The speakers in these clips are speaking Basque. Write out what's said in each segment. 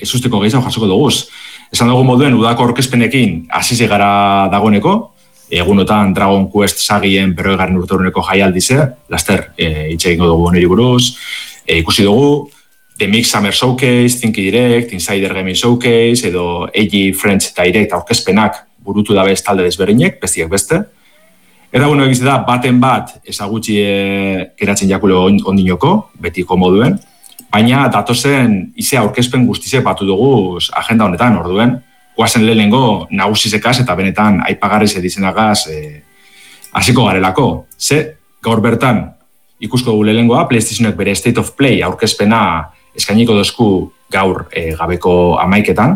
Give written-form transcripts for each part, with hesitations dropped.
ezusteko gehiago jasoko duguz. Esan dugu moduen, udako aurkezpenekin hasi gara dagoeneko, egunotan Dragon Quest sagien 40. urteurreneko jaialdize, laster hitz egingo dugu niri buruz, ikusi dugu, The Mix Summer Showcase, Thinky Direct, Insider Gaming Showcase, edo AG French Direct aurkezpenak burutu dabe talde desberdinek, bestiak beste. Eta bueno, egiz da, baten bat ezagutxi geratzen jakulo ondinoko, betiko moduen, baina datozen ize aurkezpen guztize batu dugu agenda honetan, orduen, guazen lehenengo nagusisekaz eta benetan aipagarriz edizenagaz hasiko garelako. Ze, gaur bertan, ikusko dugu lehenengoa, PlayStationek bere State of Play aurkezpena eskainiko dozku gaur gabeko 11etan.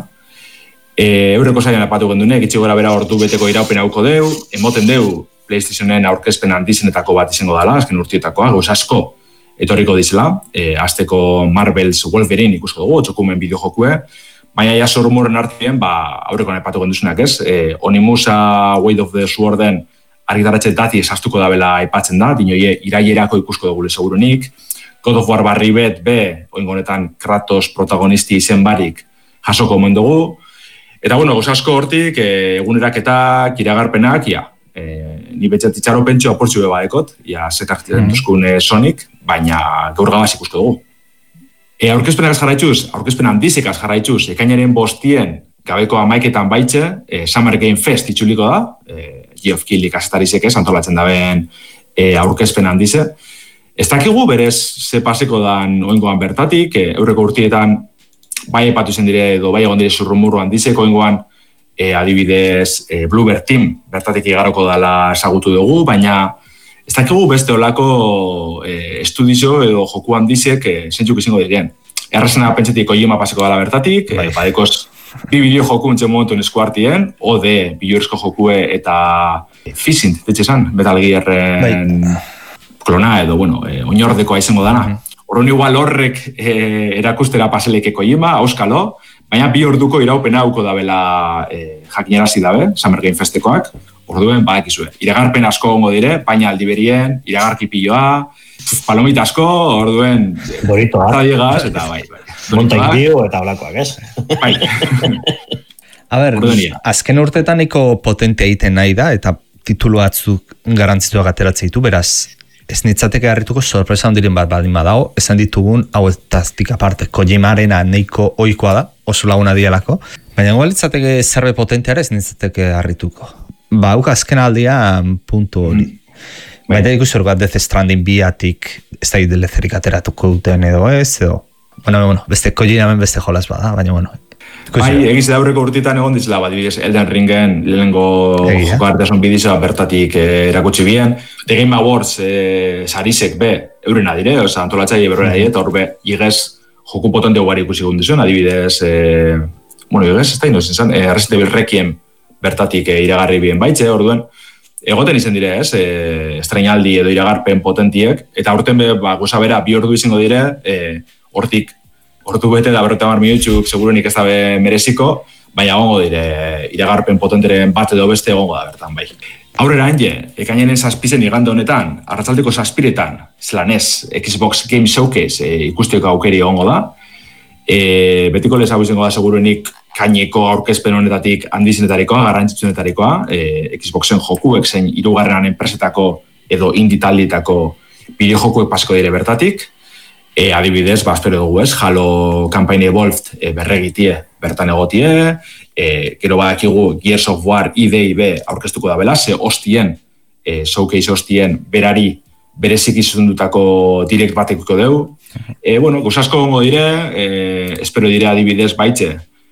Eureko zailan apatu gendune, gitxi gora bera ordu beteko iraupen hauko deu, emoten deu PlayStationen aurkezpen handizenetako bat izango dela, azken urtietakoa, gauz asko etorriko dizela, azteko Marvel's Wolverine ikusko dugu, txokumen bideojokue, baina jaso rumoren artien, aurreko napatu genduzunak ez, Onimusa Weight of the Sworden argitaratxe dati esastuko dabela aipatzen da, dinoie irailerako ikusko dugu segurunik, God of War barri bet, oingonetan Kratos protagonisti izen barik jasoko omen dugu, eta bueno, gozasko hortik, eguneraketak, iragarpenak, ni betxat itxaro pentsu aportxu bebaekot, sekartzen duzkun Sonic, baina gaur gabaz ikusko dugu. Aurkezpenak jarraituz, aurkezpen handizekaz jarraituz, ekainaren 5 gabeko 11etan baitxe, Summer Game Fest itxuliko da, Geoff Keighley kasetarizek antolatzen daben aurkezpen handize. Ez dakigu berez ze paseko dan oingoan bertatik, eurreko urtietan bai epatu zen dire, edo bai egon dire zurrumurru handizeko oingoan, adibidez Bluebird Team bertatik igaroko dela ezagutu dugu, baina ez dakigu beste olako estudizo edo joku handizek zentzuk izango diren. Errazena pentsetik Kojima paseko dela bertatik, badekoz bi bideo joku entzen momentu eskuartien, ode biluerezko jokue eta Fizint, betxezan, Metal Gearren klona edo, oinordekoa izango dana. Horren igual horrek erakustera paseleke Kojima, auskalo, baina 2 orduko iraupena hauko dabela jakinarazi dabe, Summer Game Festekoak, orduen badakizue. Iragarpen asko ongo dire, baina aldiberien, iragarki piloa, palomita asko, orduen zaiegaz, eta bai. Montaigdio eta olakoak, ez? Bai. A ber, azken urtetan niko potentea egiten nahi da, eta titulu batzuk garantzituak ateratzen ditu, beraz, ez nitzateke harrituko sorpresa ondiren bat baldin badao, esan ditugun, hau eztaztik aparte, Kojimarena neiko oikoa da, oso laguna dialako, baina igual nitzateke zerbe potenteara ez nitzateke harrituko. Hauk azken aldian puntu hori. Baina ikusi hor bat Death Stranding biatik ez da idelezerik ateratuko duten edo ez, edo... Bueno, beste Kojimamen beste jolaz bada, baina bueno. Bai, egiz da aurreko urtitan egon ditzela, adibidez, Elden Ringen lehenengo joko artesan bidizoa bertatik erakutsi bien. The Game Awards sarisek eurena dire, antolatzaile berrena dire, eta hor igez joku potente ugari ikusi gundizuen, adibidez, igez, ez da inozen zan, Resident Evil Requiem bertatik iragarri bien baitze, orduen, egoten izen dire, estrainaldi edo iragarpen potentiek, eta aurten goza bera 2 ordu izango dire, hortik, ordu bete da 50 minutzuk segurunik ez dabe mereziko, baina egongo dire iragarpen potenteren bat edo beste egongo da bertan, bai. Aurrera hanje, ekainenen 7 igande honetan, arratzaldeko 7etan, zelanez, Xbox Game Showcase ikusteko aukeri egongo da. Betiko lezago izango da segurunik kaineko aurkezpen honetatik handizenetarikoa, garrantzitsunetarikoa, Xboxen jokuek zein 3. enpresetako edo indie-taldietako bideojokuek pasiko dire bertatik. Adibidez, espero dugu ez, Halo Campaign Evolved berregitie bertan egotie, gero badakigu Gears of War IDIB aurkeztuko da bela, ze hostien, showcase hostien berari berezik izundutako direkt batekuko deu. Gozasko gongo dire, espero dire adibidez baitxe,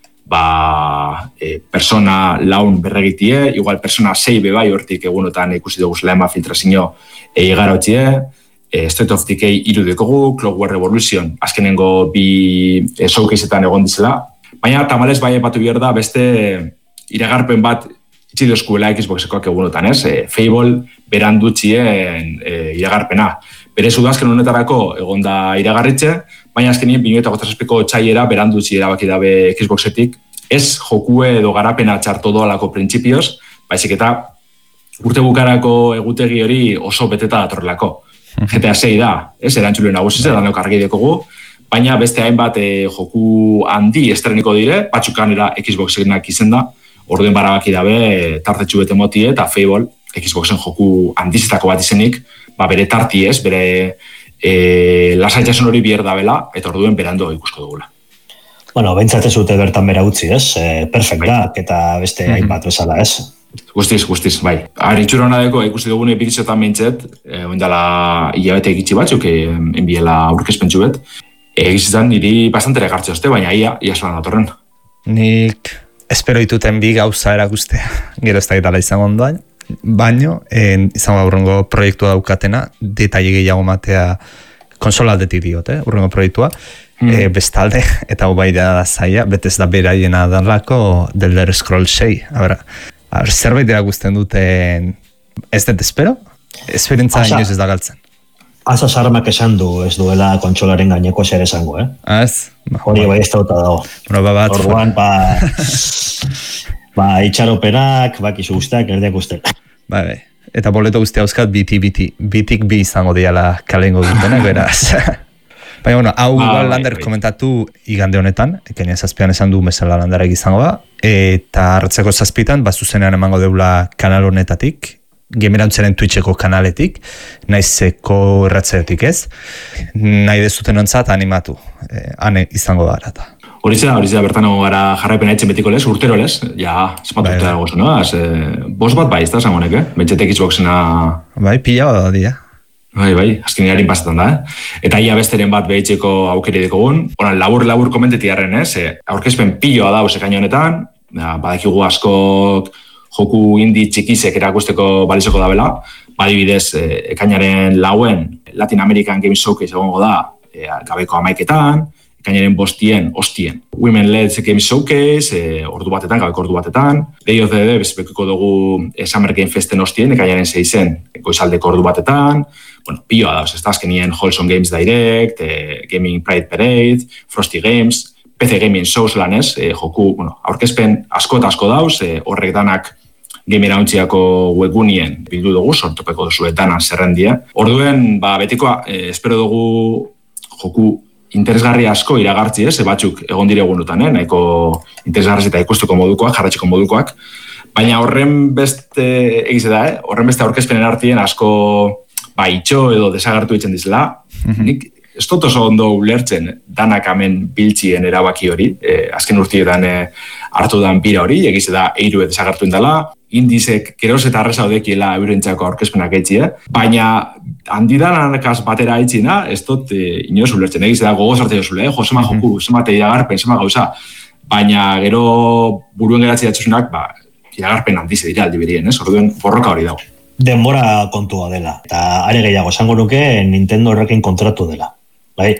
Persona laun berregitie, igual Persona 6 bai hortik egunotan ikusi dugu zelaema filtrazio igarotxie, State of Decay 3 dekogu, Clockwork Revolution, azkenengo 2 showcaseetan egon dizela. Baina tamalez bai epatu behar da beste iragarpen bat itxidozkuela Xboxekoak egunotan, ez? Fable berandutxien iragarpena. Berez udazken honetarako egon da iragarritxe, baina azkenien 2008ko txaiera berandutxi erabaki dabe Xboxetik. Ez jokue edo garapena txarto doalako printzipioz, baizik eta urte bukarako egutegi hori oso beteta datorrelako. GTA 6 da, ez, erantzule nagusiz, danok argi dekogu, baina beste hainbat joku handi estreniko dire, batzukanera Xboxenak izen da, orduen barabaki dabe tartetxu bete motie, eta Fable, Xboxen joku handizetako bat izenik, bere tarti ez, bere lasaitasun hori bier dabela, eta orduen berando ikusko dugula. Bueno, bentsat ez dute bertan bera utzi, ez? Perfektak eta beste hainbat bezala, ez? Guztiz, bai. Itxura hona deko, ikusi dugune biritzotan mintzet, oindala hilabete egitzi batzuk, enbiela aurkezpentsu bet, egitzetan niri bastantere gartze oste, baina ia solan datorren. Nik espero dituten bi gauza erakustea, gero ez da gitala izango ondoan, baino, izango aurrengo proiektua daukatena, detaile gehiago matea konsola aldetik diote, urrengo proiektua, bestalde, eta hau bai da zaila, betez da beraiena darlako The Elder Scrolls 6. Zerbait erakusten duten, ez dut espero? Esperientza inoiz ez da galtzen. Asa sarmak esan du, ez duela kontsolaren gaineko zer esango, Ez? Hori bai ez dauta dago. Orduan, itxaropenak, bakizu guztiak, erdeak guztiak. Bai. Eta boleto guztia euskat bitik bi izango diala kalengo dutenak, beraz. Baina, bueno, hau Lander komentatu igande honetan, ekenia zazpian esan du mesela Landarek izango da, eta hartzeko zazpitan, zuzenean emango deula kanal honetatik, Gamerantzaren Twitcheko kanaletik, naizeko erratzeetik ez, nahi dezuten ontzat animatu, hane izango da arata. Hori da, bertan gara jarraipen haitzen betiko lez, urtero lez, ja, zepatu urte dago zuen, bos bat bai, ez da, zangoneke, bentsetek Xboxena... Bai, pila bat da, dia. Bai, azken harin pasetan da, Eta ia besteren bat behitzeko aukeri dekogun. Labur komenteti harren, aurkezpen piloa da, kaino honetan, badakigu askok joku indi txikizek erakusteko balizoko da bela, badibidez, ekainaren lauen Latin American Games Showcase egongo da, gabeko 11etan, ekainaren ostien, Women Led Games Showcase, ordu batetan, gabeko ordu batetan, DOCD bezpekuko dugu Summer Game Festen ostien, ekainaren 6en, goizaldeko ordu batetan, piloa da, ez da azkenien Wholesome Games Direct, Gaming Pride Parade, Frosty Games, PC Gaming Shows lan ez, joku, aurkezpen asko eta asko dauz, horrek danak Gamerauntziko webgunien bildu dugu, sortopeko duzu danan zerrendia. Orduen, betikoa, espero dugu joku interesgarri asko iragartzi ez, batzuk egon dire egunotan, nahiko interesgarri eta ikusteko modukoak, jarratxeko modukoak, baina horren beste egize da, horren beste aurkezpenen artien asko itxo edo desagertu ditzen dizela. Nik ez dut oso ondo ulertzen danak hemen biltzien erabaki hori, azken urtietan hartu dan bira hori, egize da eiru desagertu indala, indizek geroz eta arreza odekiela eurentzako aurkezpenak eitzie, baina handidanakaz batera eitzina, ez dut inoz ulertzen, egize da gogoz hartu jozule, zema joku, zema iragarpen, zema gauza, baina gero buruen geratzi datzuzunak, iragarpen handize dira aldi berien, orduen borroka hori dago. Denbora kontua dela, eta are gehiago esango nuke Nintendo horrekin kontratu dela. Bai?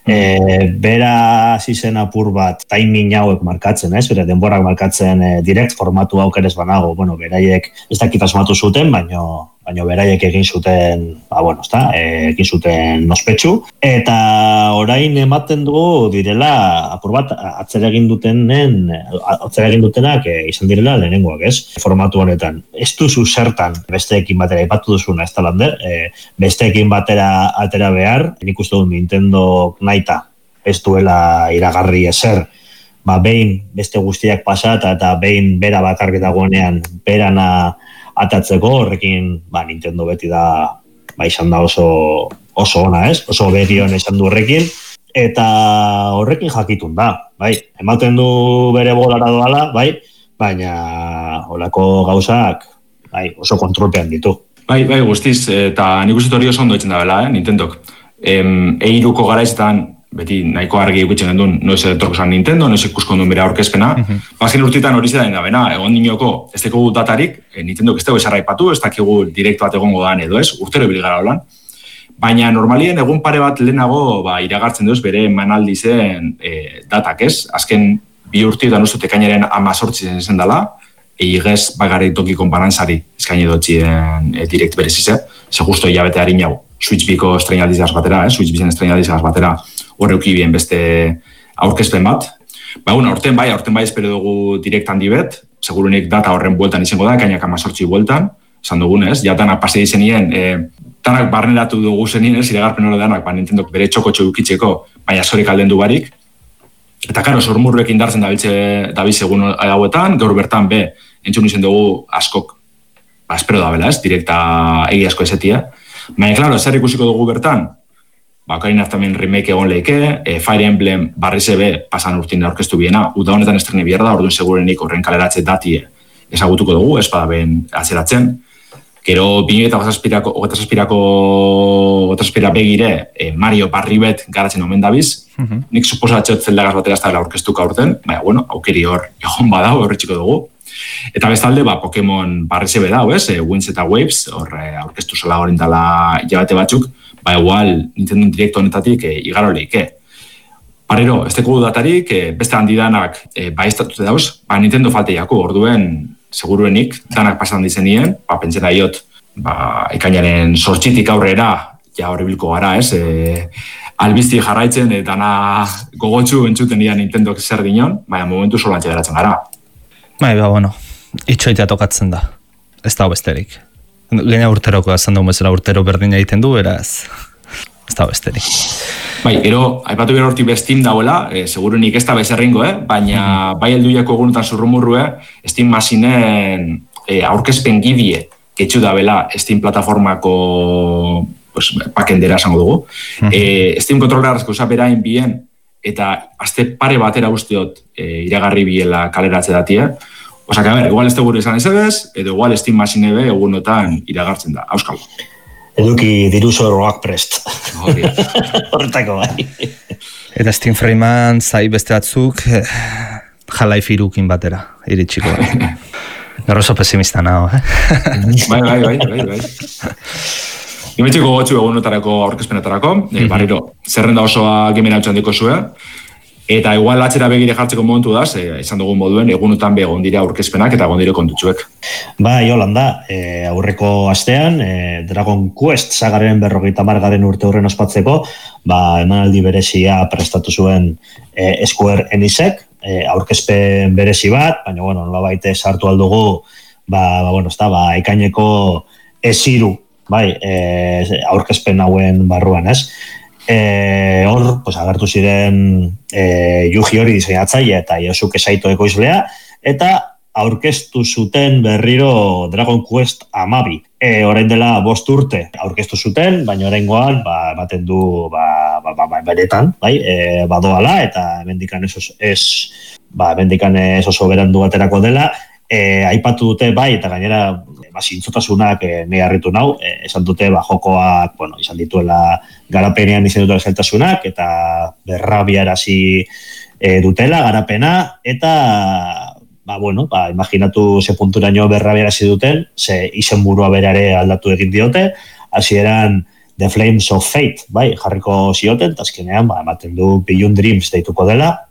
Bera zizen apur bat timing hauek markatzen, bera denborak markatzen direct formatu aukerez banago, beraiek ez dakit asmatu zuten, baina beraiek egin zuten, egin zuten nospetxu, eta orain ematen dugu direla apur bat atzera egin dutenak izan direla lehenengoak, formatu honetan. Ez duzu zertan besteekin batera ipatu duzuna, ez da Lander, besteekin batera atera behar, nik uste dut Nintendo naita ez duela iragarri ezer, behin beste guztiak pasata eta behin bera bakarrik dagoenean berana atatzeko, horrekin Nintendo beti da izan da oso ona, oso berion esan du horrekin, eta horrekin jakitun da, ematen du bere bolara doala, baina holako gauzak oso kontrolpean ditu. Bai, guztiz, eta nik uste hori oso ondo etzen da bela, Nintendok. Eiruko garaizetan beti nahiko argi ikutzen gendun, noiz etorko zan Nintendo, noiz ikusko duen bera aurkezpena. Bazken urtitan hori zedain da, egon dinoko, ez dakigu datarik, Nintendo ez dago esarraipatu, ez dakigu direktu bat egongo dan edo ez, urtero bilgara holan. Baina normalien egun pare bat lehenago iragartzen duz bere manaldi zen datak ez. Azken bi urtietan uste ekainaren 18 zen dela, egez bagarrik toki konparantzari eskaini dutxien direkt berezize, ze justo hilabete harin jau. Switch Biko estrenaldizaz batera, Switch Bizen estrenaldizaz batera horreuki bien beste aurkezpen bat. Aurten bai espero dugu direkt handi bet, segurunik data horren bueltan izango da, kainak 18 bueltan, esan dugunez, jatana pase izenien danak barneratu dugu zenien, iragarpen hori danak, Nintendok bere txokotxo dukitzeko, baina zorik alden du barik. Eta karo, sormurruek indartzen dabiz egun hauetan, gaur bertan entzun izen dugu askok, espero da bela ez, direkta egiazko ezetia. Baina, klaro, zer ikusiko dugu bertan, Ocarina of Time remake egon leike, Fire Emblem barriz ebe pasan urtin aurkeztu biena, uda honetan estrene bierda, orduan segurenik horren kaleratze datie ezagutuko dugu, espada ben atzeratzen. Gero, 2008 begire, Mario Barribet garatzen omen dabiz. Nik suposatxot zeldagaz batera ez da aurkeztuka aurten, baina, bueno, aukeri hor egon badau, horretxiko dugu. Eta bestalde, Pokemon barrizebe dau, ez? Winds eta Waves, hor aurkeztu zola horin dala jabate batzuk, igual Nintendo Direct honetatik igaro leike. Parero, ez teko datarik, beste handidanak estatute dauz, Nintendo falteiako, orduen seguruenik, danak pasan dizenien, pentsen daiot, ekainaren sortxitik aurrera, ja horrebilko gara, ez? Albizti jarraitzen, dana gogotxu entzuten dira Nintendok zer dinon, baina momentu solantxe geratzen gara. Bueno, itxoitea tokatzen da, ez da besterik. Gaina urteroko azan dugu bezala urtero berdina egiten du, beraz, ez da besterik. Gero, aipatu gero hortik Steam dauela, segurunik ez da bezerringo, baina bai helduiako egunetan zurrumurrue, Steam Machinen aurkezpen gidie ketxu dabela Steam plataformako pakendera esango dugu. Steam kontrolarazko usaperain bien, eta azte pare batera usteot iragarri biela kaleratze datie. Osa, que a ver, igual ez tegure esan ezebez, edo igual Steam Machine be egunotan iragartzen da. Auskal. Eduki diru zorroak prest. Horretako bai. Eta Steam Freeman zai beste batzuk Half-Life irukin batera, iritsiko bai. Gero oso pesimista nago, Bai. Nimetxeko gotxu egunotarako aurkezpenetarako, barriro, zerrenda osoa gemena utxan diko zuen, eta igual atxera begire jartzeko momentu da, izan dugun moduen, egunotan egon dira aurkezpenak eta egon dire kontutxuek. Yolanda, aurreko astean, Dragon Quest sagaren 50. urte horren ospatzeko, emanaldi berezia prestatu zuen Square Enixek, aurkezpen berezi bat, baina, nolabait sartu aldugu, ekaineko esiru, aurkezpen hauen barruan, ez? Hor, agertu ziren Yuji hori diseinatzaile eta Yosuke Saito ekoizlea, eta aurkeztu zuten berriro Dragon Quest 12. Orain dela 5 urte aurkeztu zuten, baina oraingoan ematen du beretan, badoala, eta hemendikan ez oso berandu baterako dela. Aipatu dute eta gainera zintzotasunak nahi harritu nau, esan dute jokoak izan dituela garapenean izan dutela zailtasunak eta berrabiarazi dutela garapena eta imaginatu ze punturaino berrabiarazi duten, ze izenburua berare aldatu egin diote, hasieran The Flames of Fate, jarriko zioten, eta azkenean ematen du Beyond Dreams deituko dela.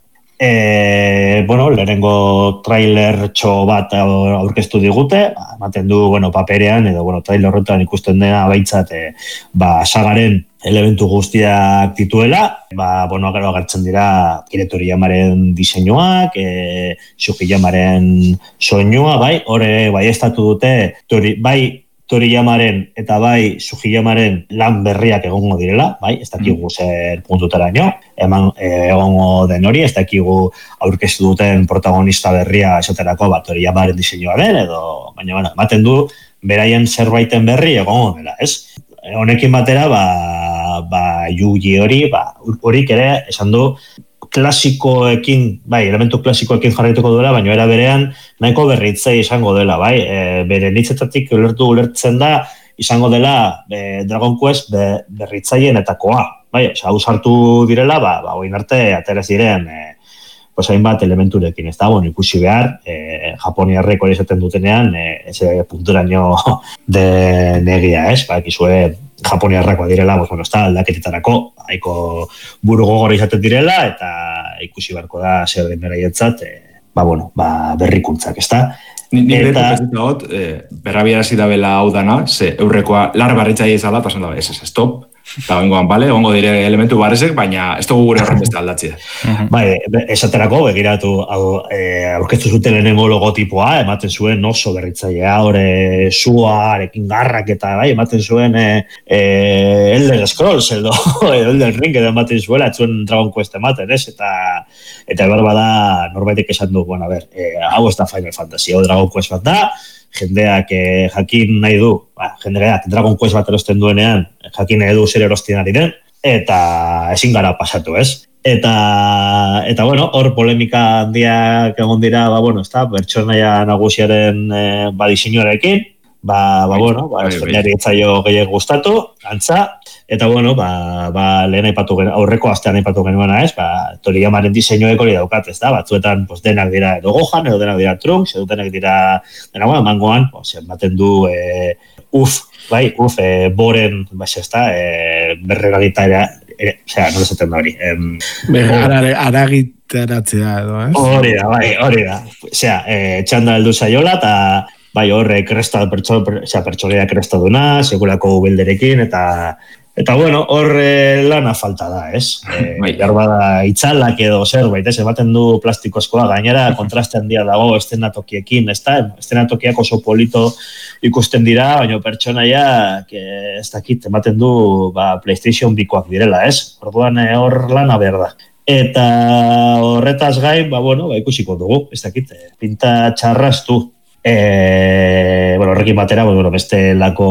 Lehenengo trailer txo bat aurkeztu digute, ematen du paperean edo trailer horretan ikusten dena baitzat sagaren elementu guztiak dituela, gero agertzen dira Akira Toriyamaren diseinuak, Sugiyamaren soinua, hori estatu dute Toriyamaren eta Sugiyamaren lan berriak egongo direla, ez dakigu zer puntutaraino, egongo den hori, ez dakigu aurkeztu duten protagonista berria esaterako Toriyamaren diseinua den, edo, baina, ematen du, beraien zerbaiten berri egongo dela, ez? Honekin batera, Yuji hori, horik ere, esan du, klasikoekin, elementu klasikoekin jarraituko duela, baina era berean nahiko berritzei izango dela, bere nitzetatik ulertzen da, izango dela Dragon Quest berritzaienetakoa, hau sartu direla, oin arte ateraz diren hainbat elementurekin, ez da, ikusi behar, japoniarrek hori esaten dutenean, eze punturaino de negia, ez, ikizue japoniarrakoa direla, aldaketetarako, haiko buru gogor izaten direla, eta ikusi beharko da zer den beraientzat, berrikuntzak, ez da? Nire berrabiarazi dabela hau dana, ze eurrekoa lar barritzaile izala, eta esan dabe, ez, stop, eta ongo dire elementu barrezek, baina ez dugu gure horren beste aldatzea. Bai, esaterako, begiratu, aurkeztu zuten lehenengo logotipoa, ematen zuen oso berritzailea, hori suarekin garrak eta bai, ematen zuen Elder Scrolls, edo Elder Ring, edo ematen zuela, etzuen Dragon Quest ematen, ez? Eta bada, norbaitek esan du, bueno, hau ez da Final Fantasy, hau Dragon Quest bat da, jendeak jakin nahi du, jendeak Dragon Quest bat erosten duenean, jakin nahi du zer erosten ari den, eta ezin gara pasatu, ez? Eta bueno, hor polemika handiak egon dira, pertsonaia nagusiaren diseinuarekin, jendeari etzaio gehiago gustatu, antza, eta lehen aurreko astean aipatu genuena, ez? Toriyamaren diseinuek hori daukat, ez da? Batzuetan denak dira edo Gohan, edo denak dira Trunks, edo denak dira mangoan, ematen du boren, berregagitaria, nola esaten da hori. Aragitaratzea edo, ez? Hori da. Txanda heldu zaiola, eta horre pertsonea krestaduna, segurako belderekin, eta hor lana falta da, ez? Jarbada itzalak edo zerbait, ez? Ematen du plastikozkoa, gainera kontraste handia dago estenatokiekin, ez da? Estenatokiak oso polito ikusten dira, baina pertsonaiak ez dakit, ematen du PlayStation bikoak direla, ez? Orduan hor lana behar da. Eta horretaz gain, ikusiko dugu, ez dakit, pinta txarraztu. Horrekin batera, bestelako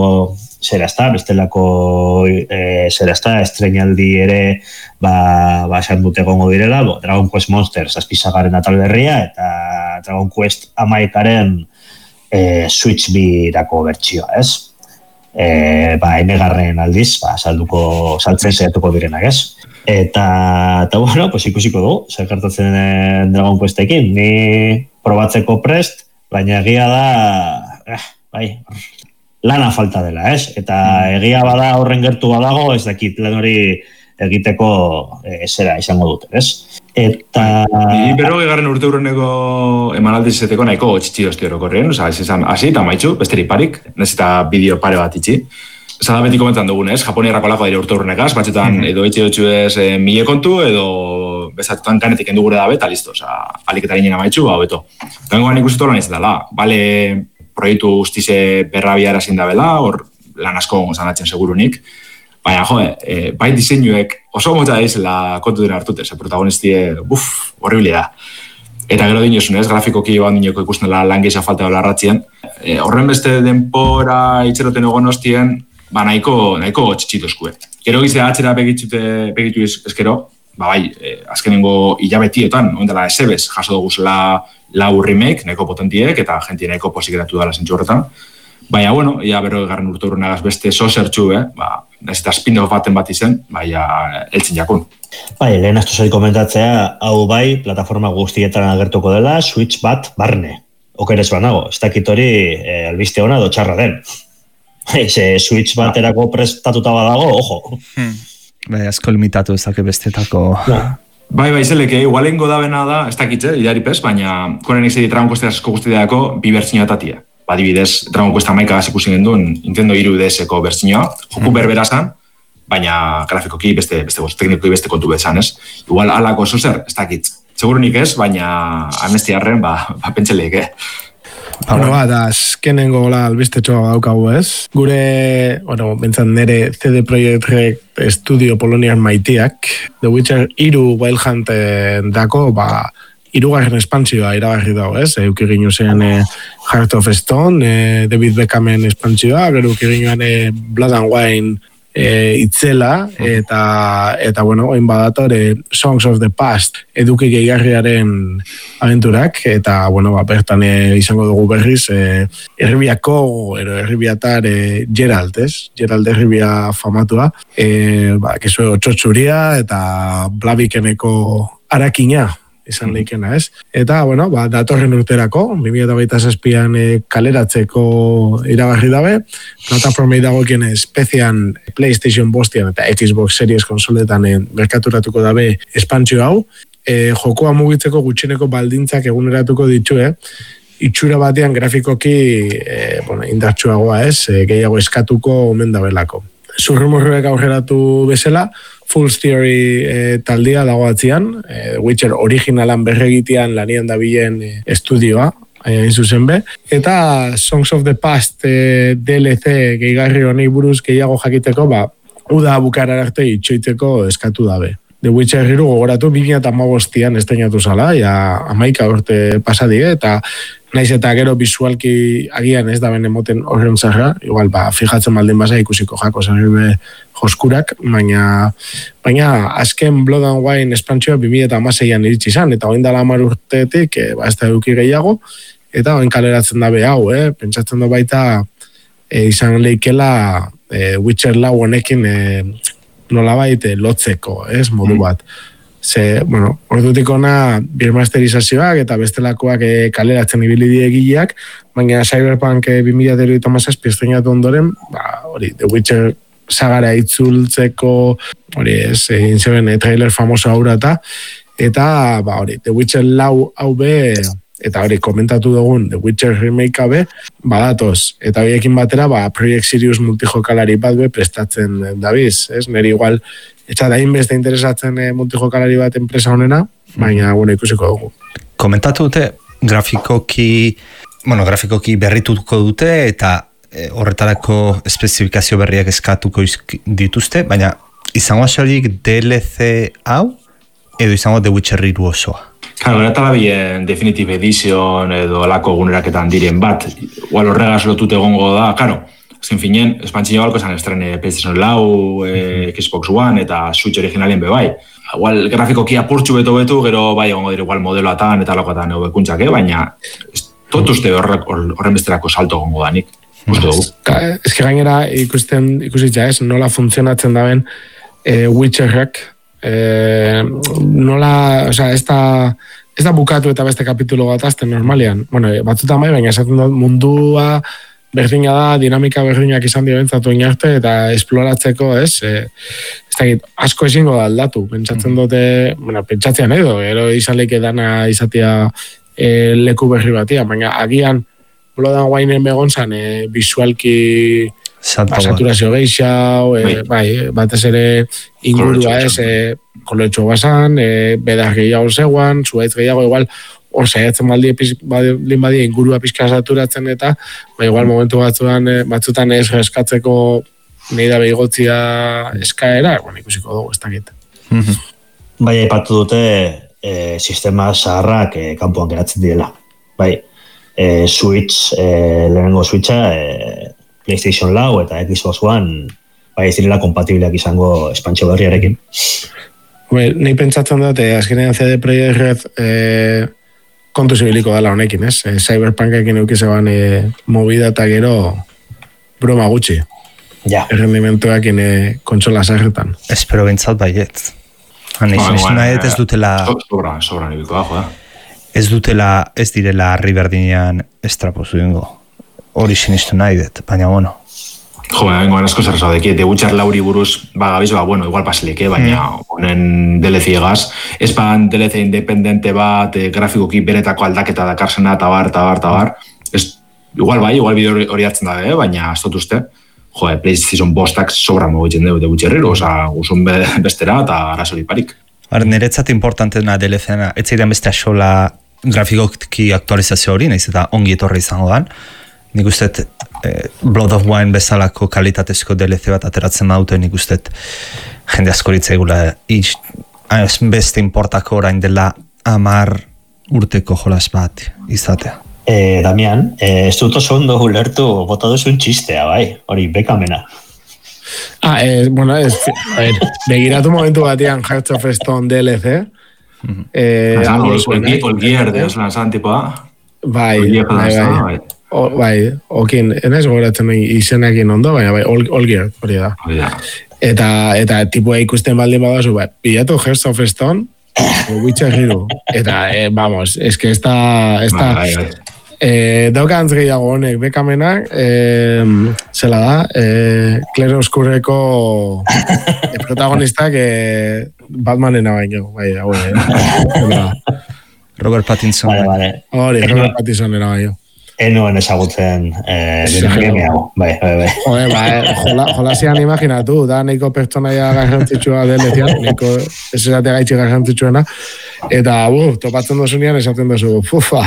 estreinaldi ere esan dute gongo direla, Dragon Quest Monsters azpizagaren atal berria eta Dragon Quest amaikaren Switch birako bertsioa, ez? Enegarren aldiz, saltzen zehatuko direnak, ez? Eta ikusiko dugu, zer gertatzen Dragon Questekin, ni probatzeko prest, baina egia da, lana falta dela, ez? Eta egia bada horren gertu badago, ez dakit lan hori egiteko zera izango dute, ez? Eta... Berro egarren urte hurreneko emanaldi izeteko nahiko txitsi dozti orokorrien, hasi eta maitxu, besteri parik, nezita bideo pare bat itxi. Zada beti komentan dugun, ez? Japoniarrako lako dire urte hurrenekaz, batxetan edo etxe dutxu ez mile kontu, edo bezatutan kanetik endu gure dabe, eta listo, alik eta ginen amaitxu, beto. Tengoan ikusetu lan izan dela, bale proiektu guztize berrabia erazin dabela, hor lan asko zanatzen segurunik, baina, bai diseinuek oso mota daizela kontu dira hartute, protagonistie, horribile da. Eta gero dinosun, ez, grafikoki bat dinoko ikusten dela lan gehiago falta dola arratzien. Horren beste denpora itxeroten egon hostien, nahiko txitsitozkue. Gero gizea atxera begitu ezkero, azkenengo hilabetietan, ondela esebez, jaso dugu zela lau remake, nahiko potentiek, eta jentie nahiko posik eratu dala zentsu horretan. Baina, ia berro egarren urte hurrenagaz beste zozertxu, ez eta spin-off baten bat izen, eltzin jakun. Lehen astu zari komentatzea, hau plataforma guztietan agertuko dela, Switch bat barne. Okerez banago, ez dakit hori albiste hona do txarra den. Switch baterako prestatuta badago, ojo. Asko limitatu ezake bestetako... Zeleke, igualengo da bena da, ez dakitze, idari pez, baina konen izedi Dragon Quest asko guztideako bi bertsinua tatia. Adibidez, Dragon Quest amaika ikusi genduen Nintendo 3DS-eko bertsinua, joku berbera zan, baina grafikoki teknikoki beste kontu bezan, ez? Igual alako zozer, ez dakit. Segurunik ez, baina amnestiarren, pentseleik, azkenengo albiste txoa daukagu, ez? Gure, bentzat nire CD Projekt Red Studio Polonian maitiak, The Witcher 3 Wild Hunt dako, hirugarren espantzioa iragarri dago, ez? Eukiginu zen Heart of Stone, David Beckhamen espantzioa, gero eukiginoan Blood and Wine itzela, eta oin badator Songs of the Past eduki gehigarriaren aventurak, eta, bertan izango dugu berriz, herribiako, herribiatar Geralt, ez? Geralt herribia famatua, kesue otxotxuria, eta Blavikeneko arakina, izan leikena, ez? Eta, datorren urterako, 2027an kaleratzeko iragarri dabe, plataformei dagokien espezian PlayStation bostian eta Xbox Series konsoletan merkaturatuko dabe espantzio hau, jokoa mugitzeko gutxeneko baldintzak eguneratuko ditue, itxura batean grafikoki indartsuagoa, ez? Gehiago eskatuko omen dabelako. zurrumurruek aurreratu bezala, Fool's Theory taldia dago atzian, Witcher originalan berregitean lanian dabilen estudioa, hain zuzen be. Eta Songs of the Past DLC gehigarri honi buruz gehiago jakiteko, uda bukarar arte itxoiteko eskatu dabe. The Witcher 3 gogoratu 2015an estrenatu zala, ja 11 urte pasadie, eta naiz eta gero visualki agian ez da bene moten horren zarra, igual fijatzen baldin basa ikusiko jako zerbe joskurak, baina azken Blood and Wine espantxoa 2016an iritsi izan, eta oin dala 10 urtetik, ez da eduki gehiago, eta oin kaleratzen dabe hau, pentsatzen da baita izan leikela Witcher 4 honekin nolabait lotzeko, modu bat. Ze, ordutik ona birmasterizazioak eta bestelakoak kaleratzen ibili egileak, baina Cyberpunk 2037 estrenatu ondoren, hori, The Witcher sagara itzultzeko, hori inzeben trailer famoso aurata, eta, hori, The Witcher 4 hau be, eta hori komentatu dugun The Witcher remake be, badatoz, eta horiekin batera, Project Sirius multijokalari bat be prestatzen dabiz, neri igual, eta da inbeste interesatzen multijokalari bat enpresa honena, baina, ikusiko dugu. Komentatu dute, grafikoki berrituko dute, eta horretarako espezifikazio berriak eskatuko dituzte, baina izango soilik DLC hau, edo izango The Witcher 3 osoa? Claro, eta bien Definitive Edition edo alako eguneraketan diren bat, igual horregaz lotut egongo da, claro, azken finen, espantxinio balko esan estrene PlayStation 4, Xbox One eta Switch originalien bebai. Igual grafikoki apurtxu betu, gero bai egongo dire igual modeloatan eta lakoatan egobekuntzak, baina totuzte horren besterako salto egongo da nik. Ez que gainera ikusitza nola funtzionatzen daben Witcherrak, nola, oza, ez da bukatu eta beste kapitulo bat azten normalian. Batzutan bai, baina esaten dut mundua berdina da, dinamika berdinak izan dibentzatu inarte, eta esploratzeko, asko ezingo da aldatu. Pentsatzen dute, pentsatzean edo, ero izan leike dana izatea leku berri batia, baina agian Blood and Wineen begontzan visualki saturazio geixau, batez ere ingurua koloetxo basan, bedar gehiago zeuan, zuaitz gehiago, igual, hor saiatzen baldin badia ingurua pixka saturatzen eta, igual momentu batzutan ez eskatzeko nahi da behigotzia eskaera, ikusiko dugu, ez dakit. Bai, aipatu dute sistema zaharrak kanpoan geratzen direla. Bai, Switch, lehenengo Switcha, PlayStation 4 eta Xbox One, bai ez direla kompatibleak izango espantxo berriarekin. Nei pentsatzen dut, azkenean CD Projekt Red kontu zibiliko dela honekin, Cyberpunkekin eukizeban movida eta gero broma gutxi. Ja. Errendimentuakin kontsola zahertan. Espero bintzat baiet. Ez dutela... Sobra nibiko dago, Ez direla harri berdinean estrapozu dingo. Hori sinistu nahi dut, baina bueno. Bengoan asko zer zaudeki, The Witcher 4 buruz bagabiz, igual pasileke, baina honen DLC egaz. Ez ban DLC independente bat, grafikoki beretako aldaketa dakarsena, eta bar. Igual bideo hori hartzen da, baina ez dut uste. PlayStation 5-ak sobra mogitzen dugu The Witcher 3, guzun bestera eta arazori parik. Niretzat importantena DLC-na, ez zaidan beste asola grafikoki aktualizazio hori, nahiz eta ongi etorri izango dan. Nik uste Blood of Wine bezalako kalitatezko DLC bat ateratzen daute, nik uste jende askoritza egula beste importako orain dela 10 urteko jolas bat izatea. Damian, ez dut oso ondo ulertu bota duzun txistea, bai, hori bekamena. Begiratu momentu batean Hearts of Stone DLC. Olgier de Oslan Santipoa. Bai, okin, enaiz gogoratzen izenakin ondo, baina Olgier, hori da. Eta tipua ikusten baldin badazu, bilatu Hearts of Stone, Witcher 3. Eta, vamos, es que esta daukantz gehiago honek bekamenak, zela da, Claire Oscurreko protagonistak Batmanena baino, Robert Pattinson. Hori, Robert Pattinsonera baino. enoen ezagutzen meme hau. Bai. Jolasian imaginatu, da nahiko pertsonaia garrantzitsua delezian, nahiko eseratea gaitxe garrantzitsuena, eta topatzen dozunean esaten dozu, fufa.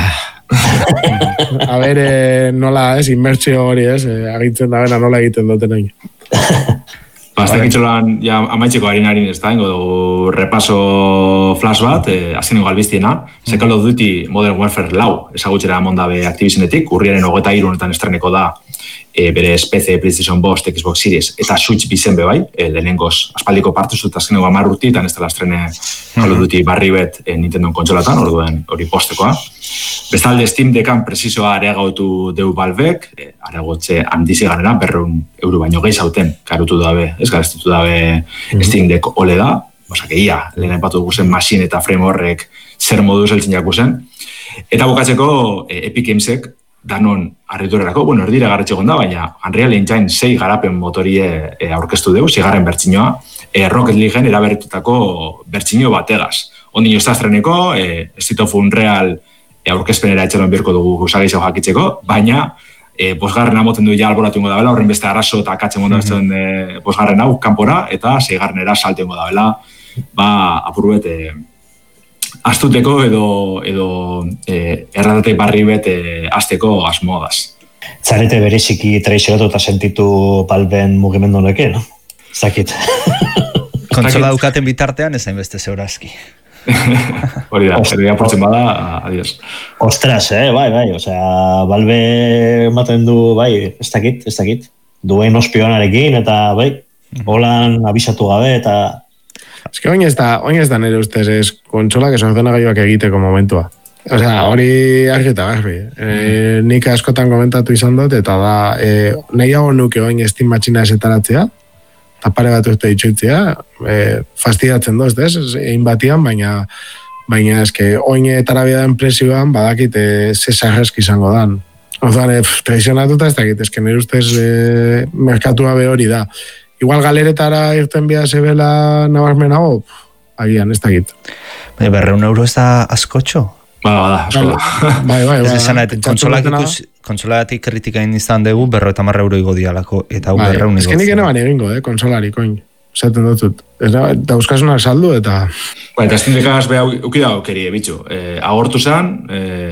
A ber, nola, inmertsio hori, agintzen da bena nola egiten duten nahi. Azten gitxolan, amaitzeko harin ez da, ingo dugu repaso flash bat, azken ingo albiztiena, Call of Duty Modern Warfare 4 ezagutxera mondabe Activisionetik, urriaren 23 honetan estreneko da bere PC, PlayStation 5, Xbox Series eta Switch bizenbe bai, lehenengoz aspaldiko partu zut azkeneko 10 urteetan ez dela estrene Call of Duty barri bet Nintendo kontsolatan, orduen hori postekoa. Bestalde Steam Deckan presizoa areagautu deu Valvek, areagotze handizi ganera, €100 baino gehi zauten, karutu dabe, ez garestitu dabe Steam Deck ole da, osake ia, lehen epatu guzen machine eta frame horrek zer modu zeltzen jaku zen. Eta bukatzeko Epic Gamesek danon arriturerako, erdire garretxegon da, baina Unreal Engine 6 garapen motorie aurkeztu dugu, 6. bertsinoa, Rocket Leagueen erabertutako bertsino bategaz. Ondino ez da estreneko, State of Unreal aurkezpenera etxeron birko dugu usagizio jakitzeko, baina bosgarren amoten du ja alboratu ingo da bela, horren beste arazo eta akatzen mondo bosgarren hau kanpora, eta 6. saltu ingo da bela, apurbet astuteko edo erratatei barri bet azteko asmoadaz. Zarete bereziki traizoratu eta sentitu Valven mugimendu honeke, no? Zakit. Kontsola dukaten bitartean ezain beste zeurazki. Hori da, herria portzen bada, adios. Ostras, bai, osea, Valve ematen du, bai, ez dakit, duen ospionarekin, eta bai, holan abisatu gabe, eta... Ez que oin ez da nire ustez, ez kontsolak ez ordenagailuak egiteko momentua. Osea, hori argita garbi. Nik askotan komentatu izan dut, eta da, nahiago nuke oin Steam matxina esetaratzea, eta pare bat urte ditxuitzea, fastidatzen doz, egin batian, baina eske oin etarabia den presioan, badakit zesarrezki izango dan. Orduan, tradizionatuta ez dakit, eske nire ustez merkatua be hori da. Igual galeretara irten bia zebela nabarmenago, agian, ez dakit. €100 ez da askotxo? Bada, asko da. Bai. Kontsolatik kritikain izan dugu, €50 igo dialako, eta hau €100 igo. Ez que nik eneban egingo, konsolarik, oin. Zaten dutut. Eta euskasunak saldu, eta... Eta Steam Deckaz beha ukida aukeri, bitxu. Agortu zen,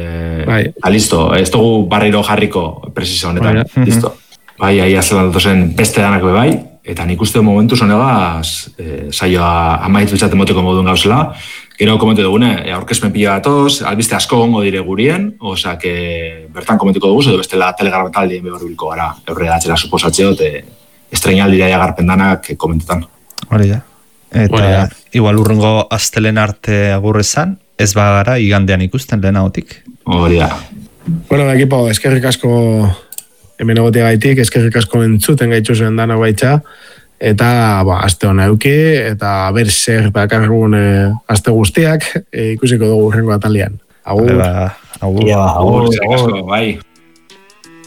listo. Ez dugu barriro jarriko presisa honetan. Listo. Bai, ahi azelan datozen beste danak bai, eta nik uste momentu zonegaz saioa amaitu itzaten moteko modun gauzela. Gero komentu dugune, aurkezpen pila batoz, albiste asko gongo dire gurien, osak bertan komentuko dugu, edo bestela telegrabetaldien behar bilko gara, eurre datxera suposatzeo, estrenaldira jagarpen danak komentetan. Hori da. Eta igual urrungo astelen arte agurrezan, ez bagara igandean ikusten lehenagotik. Hori da. Bueno, ekipo, eskerrik asko hemen egotea gaitik, eskerrik asko entzuten gaitxu zuen dana baitza, eta aste hona euki, eta ber zer dakargun aste guztiak, ikusiko dugu urrengo atalian. Agur. Agur. Agur. Bai.